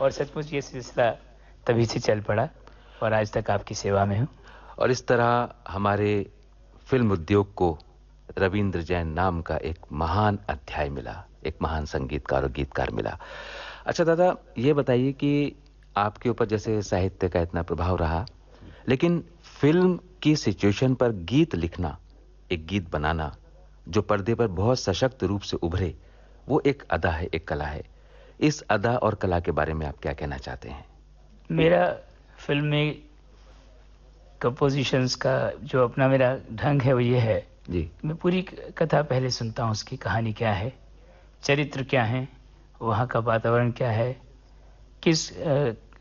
और सचमुच ये सिलसिला तभी से चल पड़ा और आज तक आपकी सेवा में हूँ। और इस तरह हमारे फिल्म उद्योग को रविंद्र जैन नाम का एक महान अध्याय मिला, एक महान संगीतकार और गीतकार मिला। अच्छा दादा, ये बताइए कि आपके ऊपर जैसे साहित्य का इतना प्रभाव रहा, लेकिन फिल्म की सिचुएशन पर गीत लिखना, एक गीत बनाना जो पर्दे पर बहुत सशक्त रूप से उभरे, वो एक अदा है, एक कला है। इस अदा और कला के बारे में आप क्या कहना चाहते हैं? मेरा फिल्म में कंपोजिशंस का जो अपना मेरा ढंग है वो ये है जी। मैं पूरी कथा पहले सुनता हूँ, उसकी कहानी क्या है, चरित्र क्या है, वहाँ का वातावरण क्या है, किस